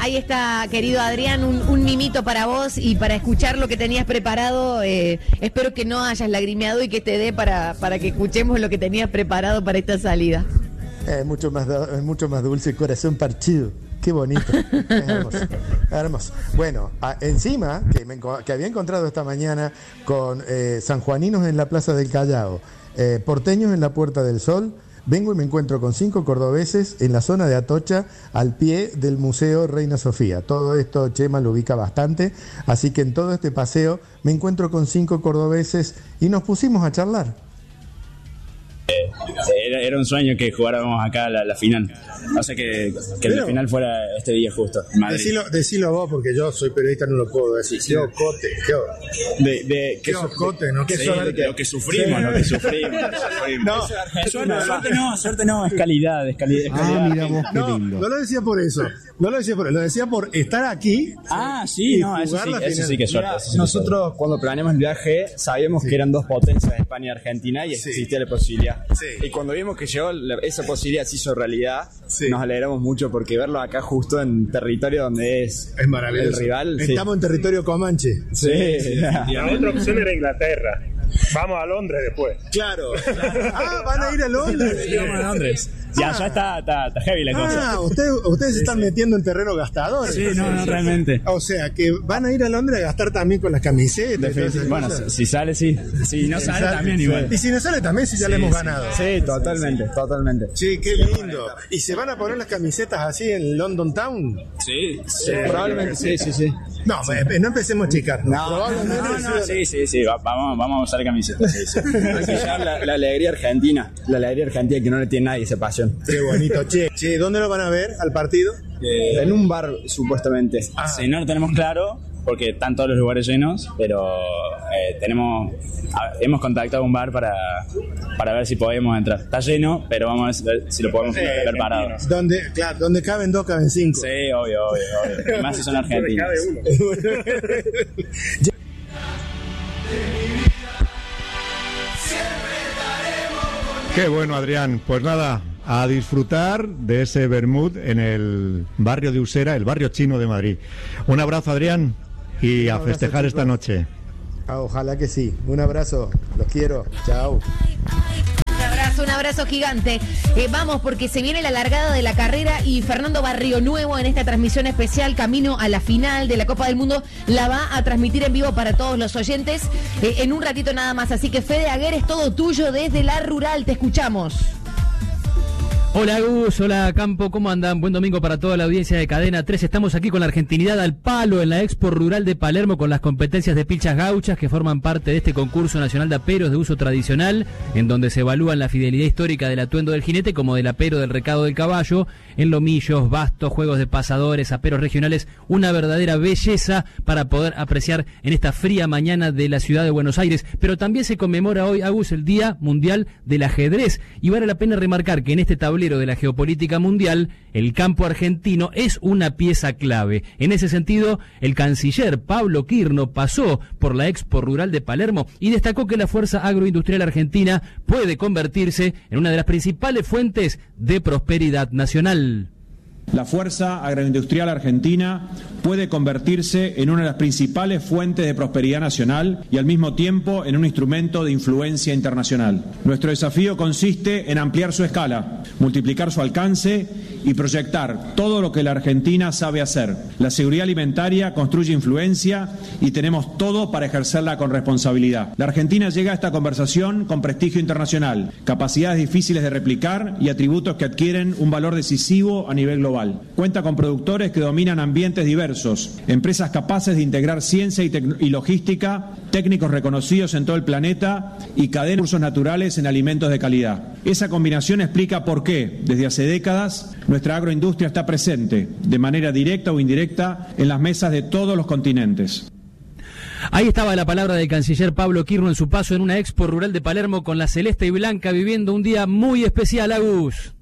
Ahí está, querido Adrián, un mimito para vos y para escuchar lo que tenías preparado. Espero que no hayas lagrimeado y que te dé para que escuchemos lo que tenías preparado para esta salida. Mucho más dulce, corazón partido. Qué bonito. Es hermoso. Hermoso. Bueno, encima, que había encontrado esta mañana con sanjuaninos en la Plaza del Callao, porteños en la Puerta del Sol, vengo y me encuentro con 5 cordobeses en la zona de Atocha, al pie del Museo Reina Sofía. Todo esto Chema lo ubica bastante, así que en todo este paseo me encuentro con 5 cordobeses y nos pusimos a charlar. Era un sueño que jugáramos acá la final. O sea que la final fuera este día justo en Madrid. Decilo vos, porque yo soy periodista, no lo puedo decir. Sí. Qué ocote, ¿Qué ocote, ¿no? Lo que sufrimos, lo que sufrimos. No, Suerte no, es calidad. Mira vos, qué lindo. No lo decía por eso. Lo decía por estar aquí. Sí, y no, eso sí que es suerte. Nosotros cuando planeamos el viaje sabíamos que eran 2 potencias, España y Argentina, y existía la posibilidad. Sí. Y cuando vimos que llegó esa posibilidad se hizo realidad, sí, nos alegramos mucho porque verlo acá justo en territorio donde es maravilloso. El rival. Estamos en territorio comanche. Sí. Y la otra opción era Inglaterra. Vamos a Londres después. Claro. Van a ir a Londres. Sí, vamos a Londres. Ya está heavy la cosa. Ustedes se están metiendo en terreno gastador. Sí, no, realmente. O sea, que van a ir a Londres a gastar también con las camisetas. Bueno, si sale, sí. Si no sale, también igual. Y si no sale, también si ya le hemos ganado. Sí, totalmente. Sí, qué lindo. ¿Y se van a poner las camisetas así en London Town? Sí. Probablemente, sí. No empecemos a chicar. No, sí. Vamos a usar camisetas. Sí. La alegría argentina que no le tiene nadie esa pasión. Qué bonito. Che, ¿dónde lo van a ver al partido? En un bar, supuestamente. Sí, no lo tenemos claro porque están todos los lugares llenos, pero hemos contactado un bar para ver si podemos entrar. Está lleno, pero vamos a ver si lo podemos ver parado. Donde caben 2, caben 5. Sí, obvio. Y más si son argentinos. Qué bueno, Adrián. Pues nada, a disfrutar de ese vermut en el barrio de Usera, el barrio chino de Madrid. Un abrazo, Adrián, y a festejar esta noche. Ojalá que sí. Un abrazo. Los quiero. Chao. Un abrazo gigante. Vamos, porque se viene la largada de la carrera y Fernando Barrionuevo en esta transmisión especial camino a la final de la Copa del Mundo la va a transmitir en vivo para todos los oyentes en un ratito nada más. Así que Fede Aguer, es todo tuyo desde la rural. Te escuchamos. Hola Gus, hola Campo, ¿cómo andan? Buen domingo para toda la audiencia de Cadena 3. Estamos aquí con la argentinidad al palo en la Expo Rural de Palermo con las competencias de pilchas gauchas que forman parte de este concurso nacional de aperos de uso tradicional, en donde se evalúan la fidelidad histórica del atuendo del jinete como del apero del recado del caballo, en lomillos, bastos, juegos de pasadores, aperos regionales, una verdadera belleza para poder apreciar en esta fría mañana de la ciudad de Buenos Aires. Pero también se conmemora hoy, Agus, el Día Mundial del Ajedrez, y vale la pena remarcar que en este tablero de la geopolítica mundial, el campo argentino es una pieza clave. En ese sentido, el canciller Pablo Quirno pasó por la Expo Rural de Palermo y destacó que la fuerza agroindustrial argentina puede convertirse en una de las principales fuentes de prosperidad nacional. La fuerza agroindustrial argentina puede convertirse en una de las principales fuentes de prosperidad nacional y al mismo tiempo en un instrumento de influencia internacional. Nuestro desafío consiste en ampliar su escala, multiplicar su alcance y proyectar todo lo que la Argentina sabe hacer. La seguridad alimentaria construye influencia y tenemos todo para ejercerla con responsabilidad. La Argentina llega a esta conversación con prestigio internacional, capacidades difíciles de replicar y atributos que adquieren un valor decisivo a nivel global. Cuenta con productores que dominan ambientes diversos, empresas capaces de integrar ciencia y logística, técnicos reconocidos en todo el planeta y cadenas de recursos naturales en alimentos de calidad. Esa combinación explica por qué, desde hace décadas, nuestra agroindustria está presente, de manera directa o indirecta, en las mesas de todos los continentes. Ahí estaba la palabra del canciller Pablo Quirno en su paso en una Expo Rural de Palermo con la celeste y blanca viviendo un día muy especial, Agus.